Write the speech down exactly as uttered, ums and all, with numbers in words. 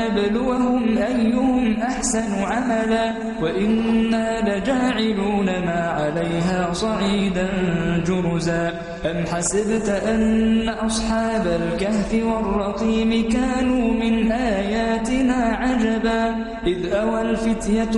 لنبلوهم أيهم أحسن عملا وإنا لجاعلون ما عليها صعيدا جرزا أم حسبت أن أصحاب الكهف والرقيم كانوا من آياتنا عجبا إذ أوى الفتية